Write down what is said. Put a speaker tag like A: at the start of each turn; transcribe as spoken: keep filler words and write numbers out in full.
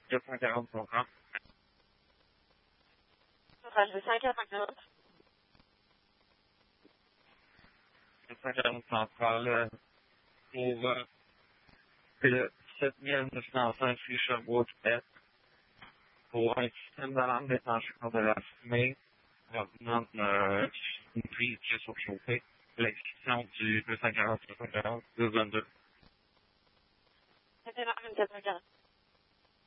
A: deux cent quarante central.
B: Centrale de cinq à cinquante.
A: deux cent quarante central euh, pour euh, le sept mille neuf cent cinq rue Sherbrooke-Est pour un système d'alarme déclenché par de la fumée provenant euh, d'une prise qui est surchauffée. L'exécution du deux cent quarante, deux cent quarante, deux cent vingt-deux.
B: C'était la quatre cent quarante.